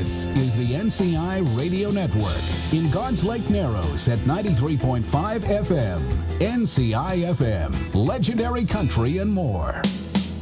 This is the NCI Radio Network in God's Lake Narrows at 93.5 FM. NCI FM, legendary country and more.